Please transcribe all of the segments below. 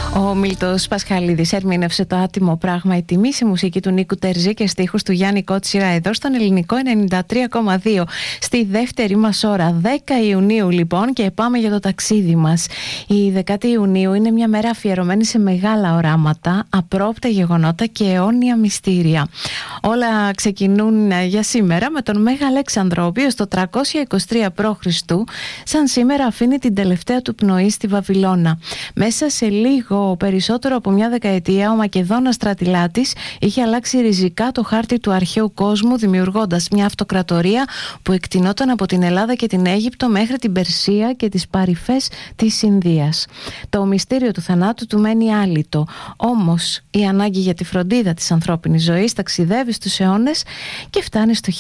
Ο Μίλτος Πασχαλίδης ερμήνευσε το άτιμο πράγμα η τιμή σε μουσική του Νίκου Τερζή και στίχους του Γιάννη Κότσιρα εδώ στον Ελληνικό 93,2 στη δεύτερη μας ώρα, 10 Ιουνίου λοιπόν, και πάμε για το ταξίδι μας. Η 10η Ιουνίου είναι μια μέρα αφιερωμένη σε μεγάλα οράματα, απρόοπτα γεγονότα και αιώνια μυστήρια. Όλα ξεκινούν για σήμερα με τον Μέγα Αλέξανδρο, ο οποίος το 323 π.Χ. σαν σήμερα αφήνει την τελευταία του πνοή στη Βαβυλώνα. Μέσα σε λίγο περισσότερο από μια δεκαετία ο Μακεδόνας στρατηλάτης είχε αλλάξει ριζικά το χάρτη του αρχαίου κόσμου, δημιουργώντας μια αυτοκρατορία που εκτινόταν από την Ελλάδα και την Αίγυπτο μέχρι την Περσία και τις παρυφές της Ινδίας. Το μυστήριο του θανάτου του μένει άλυτο, όμως η ανάγκη για τη φροντίδα της ανθρώπινης ζωής ταξιδεύει στους αιώνες και φτάνει στο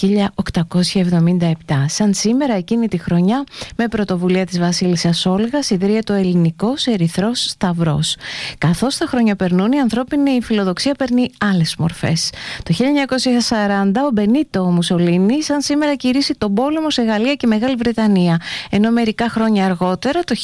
1877. Σαν σήμερα εκείνη τη χρονιά, με πρωτοβουλία της βασίλισσας Όλγας, ιδρύεται ο Ελληνικός Ερυθρός Σταυρός. Καθώς τα χρόνια περνούν, η ανθρώπινη φιλοδοξία παίρνει άλλες μορφές. Το 1940 ο Μπενίτο Μουσολίνι σαν σήμερα κηρύσσει τον πόλεμο σε Γαλλία και Μεγάλη Βρετανία, ενώ μερικά χρόνια αργότερα, το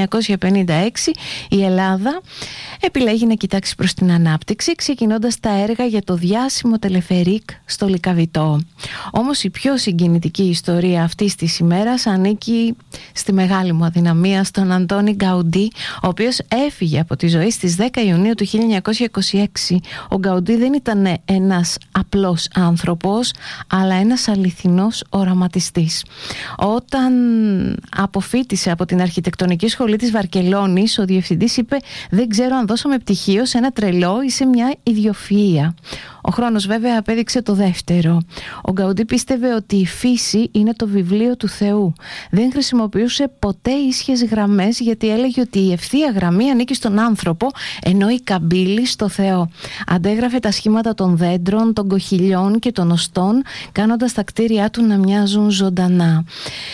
1956, η Ελλάδα επιλέγει να κοιτάξει προς την ανάπτυξη, ξεκινώντας τα έργα για το διάσημο τελεφερίκ στο Λυκαβητό. Όμως η πιο συγκινητική ιστορία αυτής της ημέρας ανήκει στη μεγάλη μου αδυναμία, στον Αντώνη Γκαουντί, ο οποίος έφυγε από τη ζωή στις 10 Ιουνίου του 1926. Ο Γκαουντί δεν ήταν ένας απλός άνθρωπος, αλλά ένας αληθινός οραματιστής. Όταν αποφοίτησε από την αρχιτεκτονική σχολή της Βαρκελόνης, ο διευθυντής είπε: «Δεν ξέρω αν δώσαμε πτυχίο σε ένα τρελό ή σε μια ιδιοφυΐα». Ο χρόνος βέβαια απέδειξε το δεύτερο. Ο Γκαουντί πίστευε ότι η φύση είναι το βιβλίο του Θεού. Δεν χρησιμοποιούσε ποτέ ίσιες γραμμές, γιατί έλεγε ότι η ευθεία γραμμή ανήκει στον άνθρωπο, ενώ η καμπύλη στο Θεό. Αντέγραφε τα σχήματα των δέντρων, των κοχυλιών και των οστών, κάνοντας τα κτίρια του να μοιάζουν ζωντανά.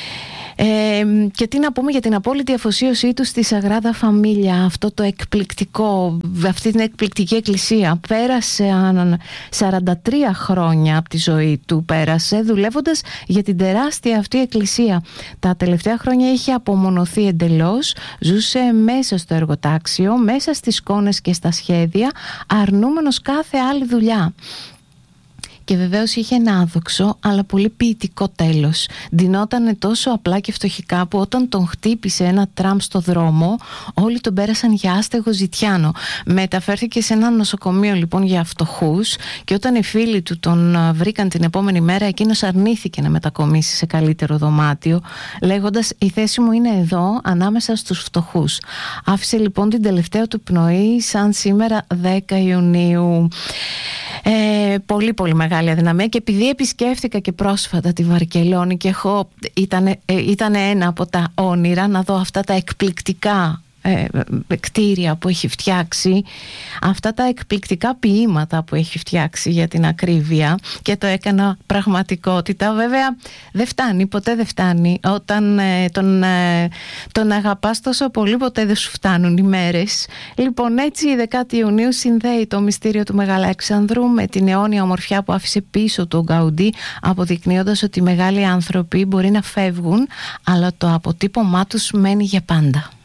Και τι να πούμε για την απόλυτη αφοσίωσή του στη Σαγράδα Φαμίλια, αυτό το εκπληκτικό, αυτή την εκπληκτική εκκλησία. Πέρασε 43 χρόνια από τη ζωή του, δουλεύοντας για την τεράστια αυτή εκκλησία. Τα τελευταία χρόνια είχε απομονωθεί εντελώς, ζούσε μέσα στο εργοτάξιο, μέσα στις εικόνες και στα σχέδια, αρνούμενος κάθε άλλη δουλειά. Και βεβαίως είχε ένα άδοξο αλλά πολύ ποιητικό τέλος. Ντυνότανε τόσο απλά και φτωχικά που όταν τον χτύπησε ένα τραμ στο δρόμο, όλοι τον πέρασαν για άστεγο ζητιάνο. Μεταφέρθηκε σε ένα νοσοκομείο λοιπόν για φτωχούς, και όταν οι φίλοι του τον βρήκαν την επόμενη μέρα, εκείνος αρνήθηκε να μετακομίσει σε καλύτερο δωμάτιο, λέγοντας: «Η θέση μου είναι εδώ, ανάμεσα στους φτωχούς». Άφησε λοιπόν την τελευταία του πνοή σαν σήμερα 10 Ιουνίου. Πολύ πολύ μεγάλη αδυναμία, και επειδή επισκέφθηκα και πρόσφατα τη Βαρκελόνη και ήταν ένα από τα όνειρα να δω αυτά τα εκπληκτικά κτίρια που έχει φτιάξει, αυτά τα εκπληκτικά ποίηματα που έχει φτιάξει για την ακρίβεια, και το έκανα πραγματικότητα. Βέβαια δεν φτάνει, ποτέ δεν φτάνει. Όταν τον αγαπάς τόσο πολύ, ποτέ δεν σου φτάνουν οι μέρες. Λοιπόν, έτσι η 10η Ιουνίου συνδέει το μυστήριο του Μεγαλέξανδρου με την αιώνια ομορφιά που άφησε πίσω του Γκαουντί, αποδεικνύοντας ότι οι μεγάλοι άνθρωποι μπορεί να φεύγουν, αλλά το αποτύπωμά τους μένει για πάντα.